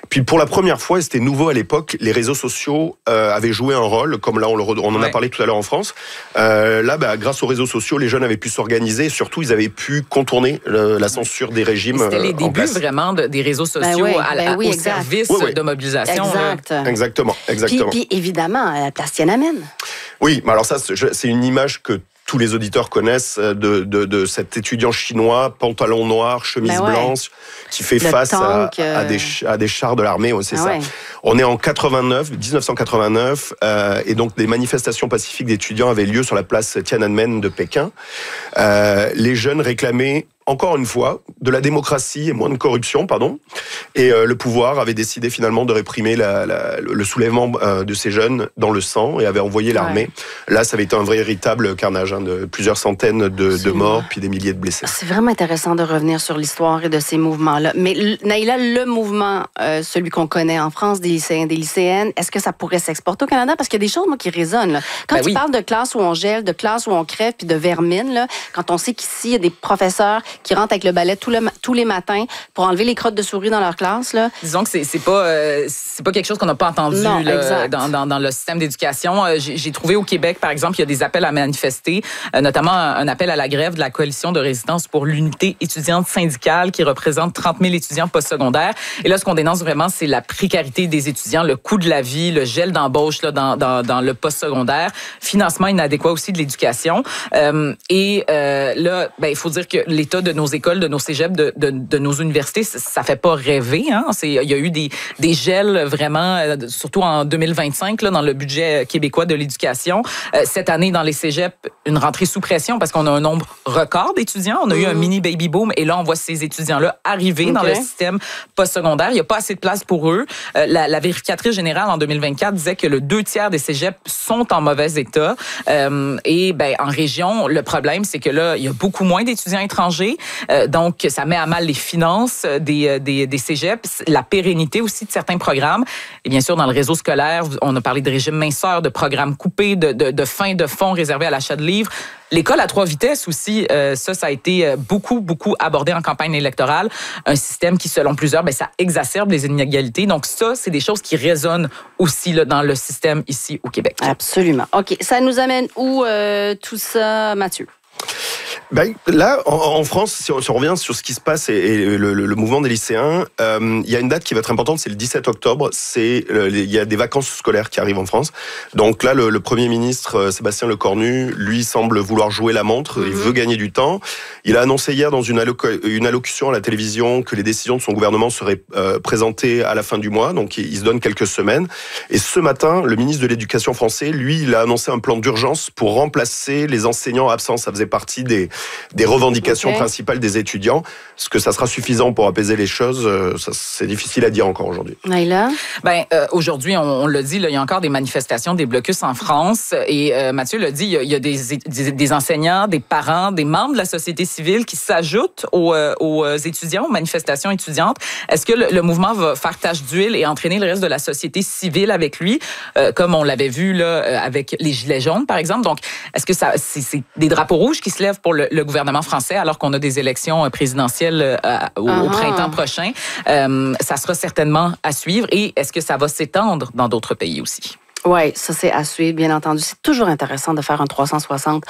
Puis pour la première fois, et c'était nouveau à l'époque, les réseaux sociaux avaient joué un rôle, comme là on en a parlé tout à l'heure en France. Là, grâce aux réseaux sociaux, les jeunes avaient pu s'organiser et surtout ils avaient pu contourner la censure des régimes. C'était les débuts vraiment des réseaux sociaux au service de mobilisation. Exact. Exactement. Puis évidemment, la place Tiananmen. Oui, mais alors ça, c'est une image que tous les auditeurs connaissent de cet étudiant chinois, pantalon noir, chemise blanche, qui fait face à des chars de l'armée. C'est ça. On est en 1989, et donc des manifestations pacifiques d'étudiants avaient lieu sur la place Tiananmen de Pékin. Les jeunes réclamaient encore une fois, de la démocratie et moins de corruption, Et le pouvoir avait décidé finalement de réprimer le soulèvement de ces jeunes dans le sang et avait envoyé l'armée. Là, ça avait été un véritable carnage, de plusieurs centaines de morts, puis des milliers de blessés. C'est vraiment intéressant de revenir sur l'histoire et de ces mouvements-là. Mais Naïla, le mouvement, celui qu'on connaît en France, des lycéens, des lycéennes, est-ce que ça pourrait s'exporter au Canada? Parce qu'il y a des choses, moi, qui résonnent. Là. Quand tu parles de classe où on gèle, de classe où on crève, puis de vermine, là, quand on sait qu'ici, il y a des professeurs qui rentrent avec le balai tous les matins pour enlever les crottes de souris dans leur classe. Là. Disons que c'est pas quelque chose qu'on n'a pas entendu dans le système d'éducation. J'ai trouvé au Québec, par exemple, il y a des appels à manifester, notamment un appel à la grève de la Coalition de résistance pour l'unité étudiante syndicale qui représente 30 000 étudiants postsecondaires. Et là, ce qu'on dénonce vraiment, c'est la précarité des étudiants, le coût de la vie, le gel d'embauche là, dans le postsecondaire, financement inadéquat aussi de l'éducation. Là, il faut dire que l'état de nos écoles, de nos cégeps, de nos universités, ça fait pas rêver. Il y a eu des gels vraiment, surtout en 2025, là, dans le budget québécois de l'éducation. Cette année, dans les cégeps, une rentrée sous pression parce qu'on a un nombre record d'étudiants. On a eu un mini baby boom et là, on voit ces étudiants-là arriver dans le système postsecondaire. Il n'y a pas assez de place pour eux. La vérificatrice générale en 2024 disait que le 2/3 des cégeps sont en mauvais état. En région, le problème, c'est que là, il y a beaucoup moins d'étudiants étrangers. Donc, ça met à mal les finances des cégeps, la pérennité aussi de certains programmes. Et bien sûr, dans le réseau scolaire, on a parlé de régime minceur, de programmes coupés, de fin de fonds réservés à l'achat de livres. L'école à 3 vitesses aussi, ça a été beaucoup abordé en campagne électorale. Un système qui, selon plusieurs, ça exacerbe les inégalités. Donc ça, c'est des choses qui résonnent aussi là, dans le système ici au Québec. Absolument. OK. Ça nous amène où tout ça, Mathieu? Là, en France, si on revient sur ce qui se passe et le mouvement des lycéens, il y a une date qui va être importante, c'est le 17 octobre. Il y a des vacances scolaires qui arrivent en France. Donc là, le Premier ministre Sébastien Lecornu, lui, semble vouloir jouer la montre. Il veut gagner du temps. Il a annoncé hier dans une allocution à la télévision que les décisions de son gouvernement seraient présentées à la fin du mois. Donc il se donne quelques semaines. Et ce matin, le ministre de l'Éducation français, lui, il a annoncé un plan d'urgence pour remplacer les enseignants absents. Ça faisait partie des revendications principales des étudiants. Est-ce que ça sera suffisant pour apaiser les choses? C'est difficile à dire encore aujourd'hui. Naïla? Aujourd'hui, on l'a dit, là, il y a encore des manifestations, des blocus en France. Et Mathieu l'a dit, il y a des enseignants, des parents, des membres de la société civile qui s'ajoutent aux étudiants, aux manifestations étudiantes. Est-ce que le mouvement va faire tache d'huile et entraîner le reste de la société civile avec lui, comme on l'avait vu là, avec les Gilets jaunes, par exemple? Donc, est-ce que c'est des drapeaux rouges qui se lèvent pour le gouvernement français alors qu'on a des élections présidentielles au printemps prochain? Ça sera certainement à suivre. Et est-ce que ça va s'étendre dans d'autres pays aussi? Oui, ça c'est à suivre, bien entendu. C'est toujours intéressant de faire un 360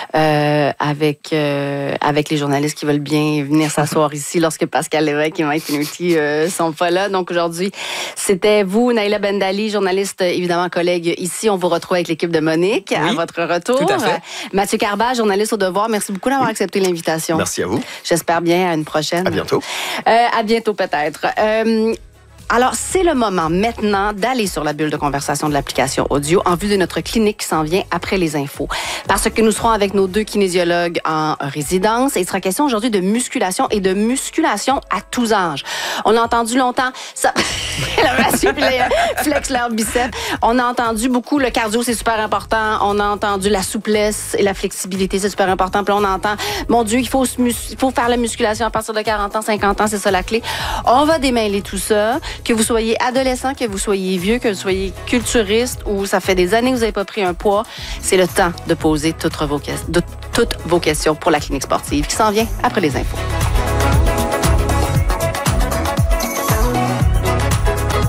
avec les journalistes qui veulent bien venir s'asseoir ici lorsque Pascal Lévesque et Mike Pinucci sont pas là. Donc aujourd'hui, c'était vous, Naïla Bendali, journaliste, évidemment collègue ici. On vous retrouve avec l'équipe de Monique à votre retour. Tout à fait. Mathieu Carbage, journaliste au Devoir. Merci beaucoup d'avoir accepté l'invitation. Merci à vous. J'espère bien à une prochaine. À bientôt. À bientôt peut-être. Alors, c'est le moment maintenant d'aller sur la bulle de conversation de l'application audio en vue de notre clinique qui s'en vient après les infos. Parce que nous serons avec nos 2 kinésiologues en résidence et il sera question aujourd'hui de musculation et de musculation à tous âges. On a entendu longtemps ça. Le Mathieu flex leur biceps. On a entendu beaucoup le cardio, c'est super important. On a entendu la souplesse et la flexibilité, c'est super important. Puis on entend, mon Dieu, il faut faire la musculation à partir de 40 ans, 50 ans, c'est ça la clé. On va démêler tout ça. Que vous soyez adolescent, que vous soyez vieux, que vous soyez culturiste ou ça fait des années que vous n'avez pas pris un poids, c'est le temps de poser toutes vos questions pour la clinique sportive qui s'en vient après les infos.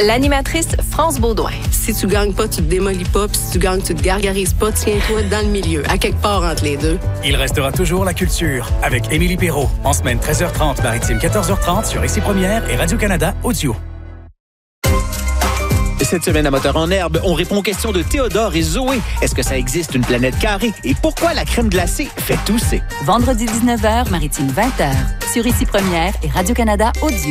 l'animatrice France Baudouin. Si tu gagnes pas, tu te démolis pas, puis si tu gagnes, tu te gargarises pas, tiens-toi dans le milieu, à quelque part entre les deux. Il restera toujours la culture avec Émilie Perrault, en semaine 13h30, Maritime 14h30 sur Ici Première et Radio-Canada Audio. Cette semaine à Moteur en herbe, on répond aux questions de Théodore et Zoé. Est-ce que ça existe une planète carrée? Et pourquoi la crème glacée fait tousser? Vendredi 19h, Maritime 20h, sur Ici Première et Radio-Canada Audio.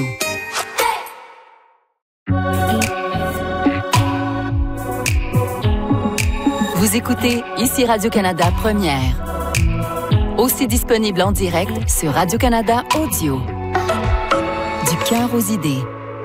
Vous écoutez Ici Radio-Canada Première. Aussi disponible en direct sur Radio-Canada Audio. Du cœur aux idées.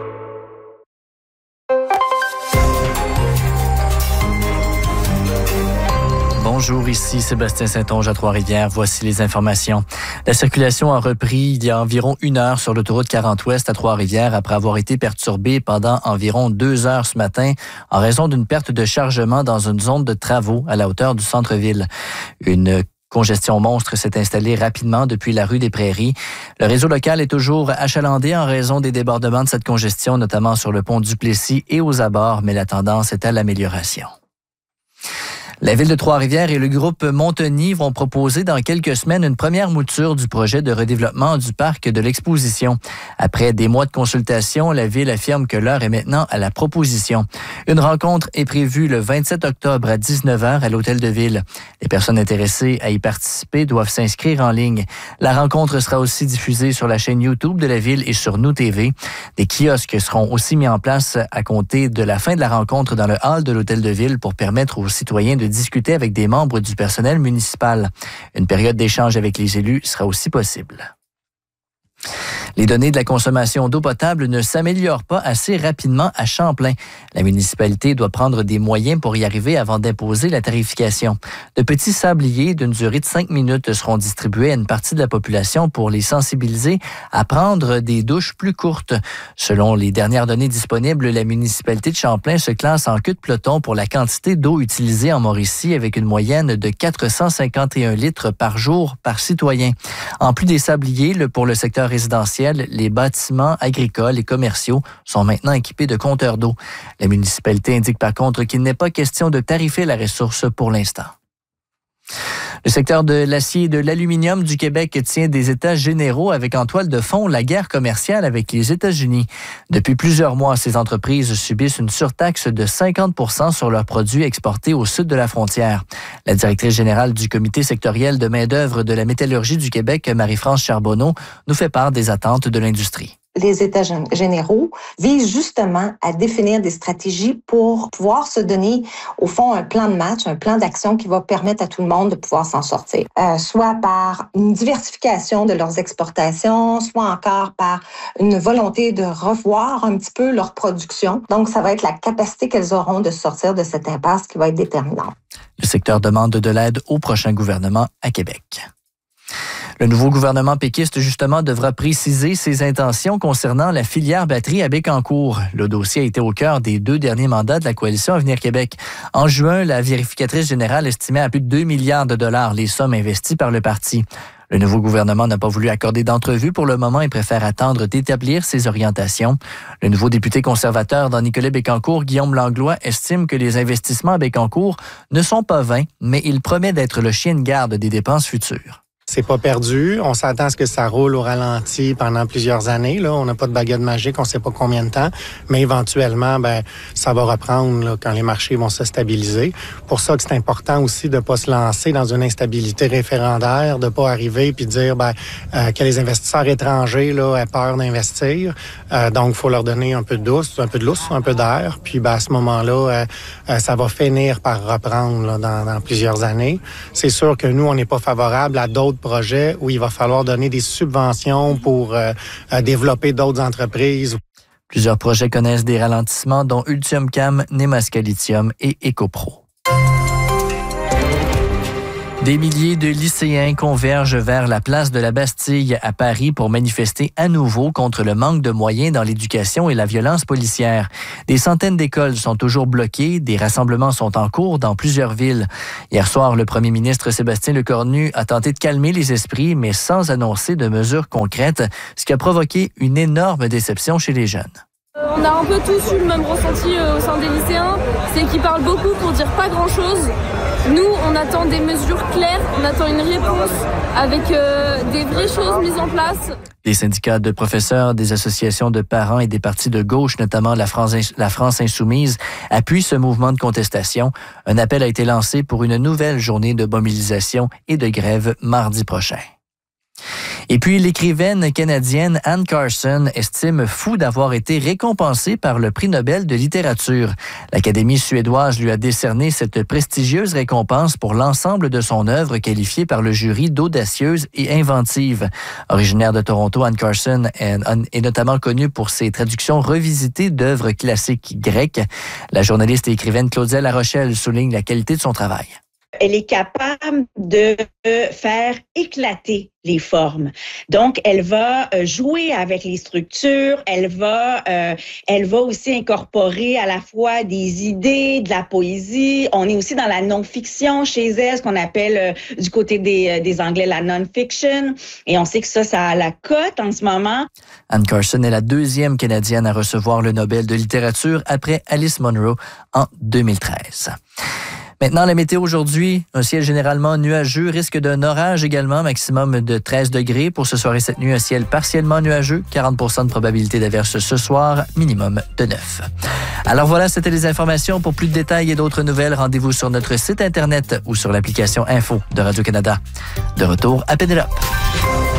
Bonjour, ici Sébastien Saint-Onge à Trois-Rivières. Voici les informations. La circulation a repris il y a environ 1 heure sur l'autoroute 40 Ouest à Trois-Rivières après avoir été perturbée pendant environ 2 heures ce matin en raison d'une perte de chargement dans une zone de travaux à la hauteur du centre-ville. Une congestion monstre s'est installée rapidement depuis la rue des Prairies. Le réseau local est toujours achalandé en raison des débordements de cette congestion, notamment sur le pont Duplessis et aux abords, mais la tendance est à l'amélioration. La Ville de Trois-Rivières et le groupe Montagny vont proposer dans quelques semaines une première mouture du projet de redéveloppement du parc de l'Exposition. Après des mois de consultation, la Ville affirme que l'heure est maintenant à la proposition. Une rencontre est prévue le 27 octobre à 19h à l'Hôtel de Ville. Les personnes intéressées à y participer doivent s'inscrire en ligne. La rencontre sera aussi diffusée sur la chaîne YouTube de la Ville et sur Nous TV. Des kiosques seront aussi mis en place à compter de la fin de la rencontre dans le hall de l'Hôtel de Ville pour permettre aux citoyens de discuter avec des membres du personnel municipal. Une période d'échange avec les élus sera aussi possible. Les données de la consommation d'eau potable ne s'améliorent pas assez rapidement à Champlain. La municipalité doit prendre des moyens pour y arriver avant d'imposer la tarification. De petits sabliers d'une durée de 5 minutes seront distribués à une partie de la population pour les sensibiliser à prendre des douches plus courtes. Selon les dernières données disponibles, la municipalité de Champlain se classe en queue de peloton pour la quantité d'eau utilisée en Mauricie avec une moyenne de 451 litres par jour par citoyen. En plus des sabliers, pour le secteur résidentiel, les bâtiments agricoles et commerciaux sont maintenant équipés de compteurs d'eau. La municipalité indique par contre qu'il n'est pas question de tarifer la ressource pour l'instant. Le secteur de l'acier et de l'aluminium du Québec tient des états généraux avec en toile de fond la guerre commerciale avec les États-Unis. Depuis plusieurs mois, ces entreprises subissent une surtaxe de 50% sur leurs produits exportés au sud de la frontière. La directrice générale du comité sectoriel de main-d'œuvre de la métallurgie du Québec, Marie-France Charbonneau, nous fait part des attentes de l'industrie. Les États généraux visent justement à définir des stratégies pour pouvoir se donner, au fond, un plan de match, un plan d'action qui va permettre à tout le monde de pouvoir s'en sortir. Soit par une diversification de leurs exportations, soit encore par une volonté de revoir un petit peu leur production. Donc, ça va être la capacité qu'elles auront de sortir de cette impasse qui va être déterminante. Le secteur demande de l'aide au prochain gouvernement à Québec. Le nouveau gouvernement péquiste, justement, devra préciser ses intentions concernant la filière batterie à Bécancour. Le dossier a été au cœur des 2 derniers mandats de la coalition Avenir Québec. En juin, la vérificatrice générale estimait à plus de 2 milliards de dollars les sommes investies par le parti. Le nouveau gouvernement n'a pas voulu accorder d'entrevue pour le moment et préfère attendre d'établir ses orientations. Le nouveau député conservateur dans Nicolet-Bécancour, Guillaume Langlois, estime que les investissements à Bécancour ne sont pas vains, mais il promet d'être le chien de garde des dépenses futures. C'est pas perdu. On s'attend à ce que ça roule au ralenti pendant plusieurs années. Là, on n'a pas de baguette magique, on ne sait pas combien de temps, mais éventuellement, ça va reprendre là, quand les marchés vont se stabiliser. Pour ça que c'est important aussi de pas se lancer dans une instabilité référendaire, de pas arriver puis dire que les investisseurs étrangers là aient peur d'investir. Donc, il faut leur donner un peu de lousse, un peu d'air. Puis, à ce moment-là, ça va finir par reprendre là, dans plusieurs années. C'est sûr que nous, on n'est pas favorable à d'autres projets où il va falloir donner des subventions pour développer d'autres entreprises. Plusieurs projets connaissent des ralentissements, dont Ultium Cam, Nemaska Lithium et EcoPro. Des milliers de lycéens convergent vers la place de la Bastille à Paris pour manifester à nouveau contre le manque de moyens dans l'éducation et la violence policière. Des centaines d'écoles sont toujours bloquées, des rassemblements sont en cours dans plusieurs villes. Hier soir, le premier ministre Sébastien Lecornu a tenté de calmer les esprits, mais sans annoncer de mesures concrètes, ce qui a provoqué une énorme déception chez les jeunes. On a un peu tous eu le même ressenti au sein des lycéens, c'est qu'ils parlent beaucoup pour dire pas grand-chose. Nous, on attend des mesures claires, on attend une réponse avec des vraies choses mises en place. Les syndicats de professeurs, des associations de parents et des partis de gauche, notamment la France insoumise, appuient ce mouvement de contestation. Un appel a été lancé pour une nouvelle journée de mobilisation et de grève mardi prochain. Et puis, l'écrivaine canadienne Anne Carson estime fou d'avoir été récompensée par le prix Nobel de littérature. L'Académie suédoise lui a décerné cette prestigieuse récompense pour l'ensemble de son œuvre qualifiée par le jury d'audacieuse et inventive. Originaire de Toronto, Anne Carson est notamment connue pour ses traductions revisitées d'œuvres classiques grecques. La journaliste et écrivaine Claudia Larochelle souligne la qualité de son travail. Elle est capable de faire éclater les formes. Donc, elle va jouer avec les structures, elle va aussi incorporer à la fois des idées, de la poésie. On est aussi dans la non-fiction chez elle, ce qu'on appelle du côté des Anglais la non-fiction. Et on sait que ça a la cote en ce moment. Anne Carson est la deuxième Canadienne à recevoir le Nobel de littérature après Alice Munro en 2013. Maintenant, la météo aujourd'hui, un ciel généralement nuageux, risque d'un orage également, maximum de 13 degrés. Pour ce soir et cette nuit, un ciel partiellement nuageux, 40 % de probabilité d'averse ce soir, minimum de 9. Alors voilà, c'était les informations. Pour plus de détails et d'autres nouvelles, rendez-vous sur notre site Internet ou sur l'application Info de Radio-Canada. De retour à Pénélope.